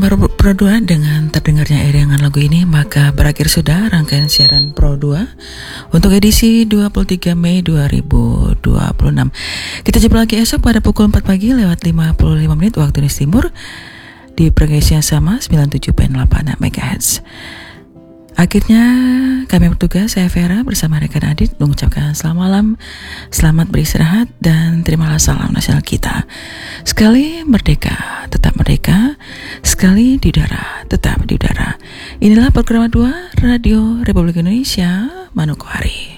Pro 2 dengan terdengarnya iringan lagu ini, maka berakhir sudah rangkaian siaran Pro 2 untuk edisi 23 Mei 2026. Kita jumpa lagi esok pada pukul 4 pagi lewat 55 menit waktu Indonesia Timur di frekuensi yang sama 97.8 MHz. Akhirnya kami bertugas, saya Vera bersama rekan Adit mengucapkan selamat malam, selamat beristirahat, dan terimalah salam nasional kita. Sekali merdeka, tetap merdeka. Sekali di udara, tetap di udara. Inilah program 2 Radio Republik Indonesia Manokwari.